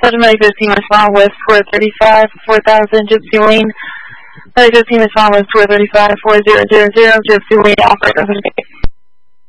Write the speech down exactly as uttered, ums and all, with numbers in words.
Medic fifteen, respond West four thirty-five, four thousand, Gypsy Lane. Medic fifteen, respond West four thirty-five, four thousand, Gypsy Lane, Alfred.